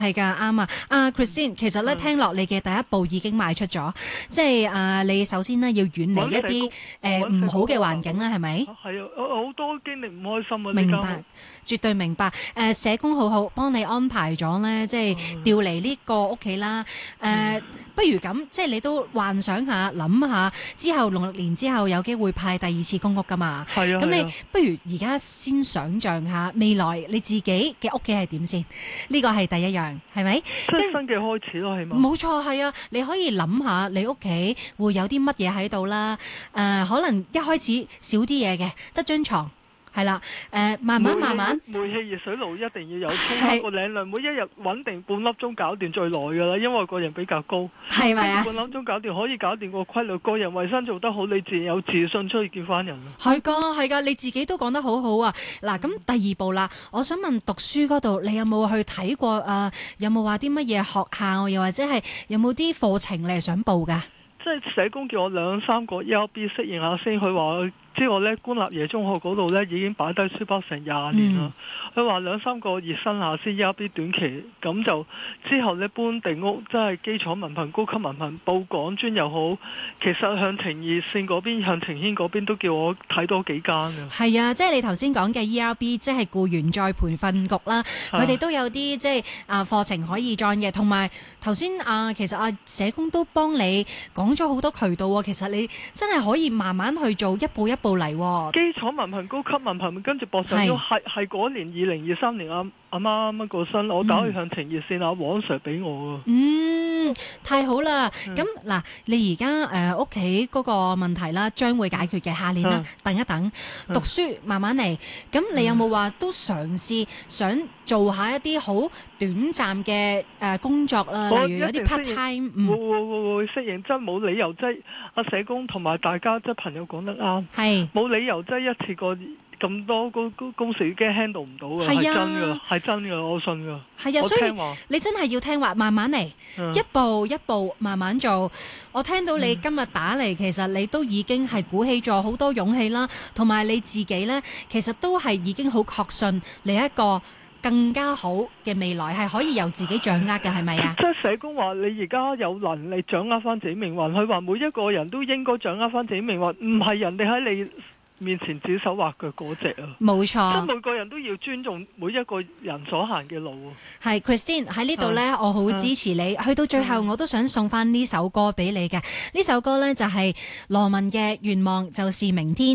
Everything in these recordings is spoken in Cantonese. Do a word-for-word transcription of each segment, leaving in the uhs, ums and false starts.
係㗎，啱啊！阿 Christine，其實咧聽落你嘅第一步已經邁出咗，即係啊，你首先咧要遠離一啲誒唔好嘅環境啦，係咪？ 係啊，我好多經歷唔開心啊！ 明白，絕對明白。誒，社工好好幫你安排咗咧，即係調離呢個屋企啦。誒，不如咁，即係你都幻想下、諗下，之後六年之後有機會派第二次公屋㗎嘛？ 係啊。 咁你不如而家先想像下未來你自己嘅屋企係點先？呢個係第一樣。係咪？ 即係新嘅開始咯，係嘛？ 冇錯，係啊！你可以諗下你屋企會有啲乜嘢喺度啦。誒、呃，可能一開始少啲嘢嘅，得張床。係啦，誒、呃，慢慢慢慢， 煤氣熱水爐一定要有，沖下個靚涼，每一日穩定半粒鐘搞掂最耐噶啦，因為個人比較高， 係咪啊？ 半粒鐘搞掂可以搞掂個規律，個人衛生做得好，你自然有自信出去見翻人啦。 係噶，係噶，你自己都講得好好啊！嗱，咁第二步啦，我想問讀書嗰度，你有冇去睇過誒、呃？有冇話啲乜嘢學校，又或者係有冇啲課程你係想報噶？ 即係社工叫我兩三個 E R B 適應下先，佢話。知我咧官立夜中學嗰度咧已經擺低書包成廿年啦。佢話兩三個熱身下先，E R B 短期咁就之後咧搬定屋，即係基礎文憑、高級文憑報港專又好。其實向情熱線嗰邊、向情牽嗰邊都叫我睇多幾間嘅。 係啊，即係你頭先講嘅 E R B， 即係僱員再培訓局啦，佢哋都有啲即係啊課程可以 join 嘅，同埋頭先啊，其實啊社工都幫你講咗好多渠道喎。其實你真係可以慢慢去做，一步一步嚟。 基礎文憑、高級文憑，跟住博上都係係嗰年二零二三年阿阿媽啱啱過身，我打去向情熱線阿黃 Sir 俾我啊。 嗯，太好啦！咁嗱、嗯，你而家誒屋企嗰個問題啦，將會解決嘅，下年啦、嗯，等一等，讀書慢慢嚟。咁你有冇話都嘗試想做下一啲好短暫嘅誒工作啦？例如有啲 part time， 會會會會適應，真冇理由即係阿社工同埋大家即係朋友講得啱，係冇理由即係一次過咁多公公事已經 handle 唔到嘅，係真㗎，係真㗎，我信㗎。係啊，所以你真係要聽話，慢慢嚟、嗯，一步一步慢慢做。我聽到你今日打嚟、嗯，其實你都已經係鼓起咗好多勇氣啦，同埋你自己呢，其實都係已經好確信你一個更加好嘅未來係可以由自己掌握嘅，係咪啊？ 即係社工話你而家有能力掌握翻自己命運，佢話每一個人都應該掌握翻自己命運，唔係人哋喺你面前指手畫腳嗰隻啊！ 冇錯， 即係每個人都要尊重每一個人所行嘅路啊！ 係 Christine 喺呢度呢，我好支持你。去到最後，我都想送翻呢首歌俾你嘅。呢首歌呢，就係羅文嘅《願望就是明天》。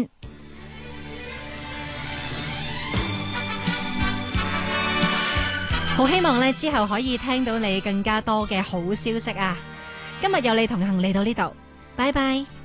好希望呢之後可以聽到你更加多嘅好消息啊！今日有你同行嚟到呢度，拜拜。